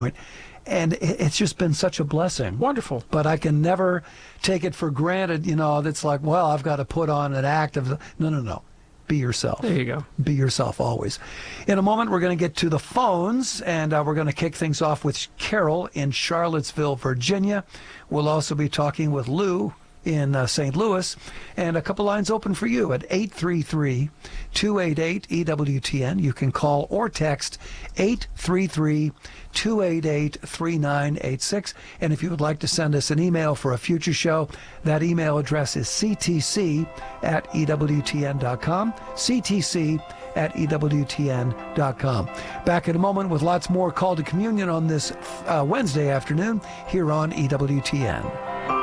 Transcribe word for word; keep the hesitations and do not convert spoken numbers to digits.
And it's just been such a blessing. Wonderful. But I can never take it for granted, you know, that's like, well, I've got to put on an act of, no, no, no. Be yourself. There you go. Be yourself always. In a moment, we're going to get to the phones, and uh, we're going to kick things off with Carol in Charlottesville, Virginia. We'll also be talking with Lou in uh, Saint Louis, and a couple lines open for you at eight three three, two eight eight, E W T N. You can call or text eight three three, two eight eight, three nine eight six. And if you would like to send us an email for a future show, that email address is c t c at e w t n dot com, c t c at e w t n dot com. Back in a moment with lots more Call to Communion on this uh, Wednesday afternoon here on E W T N.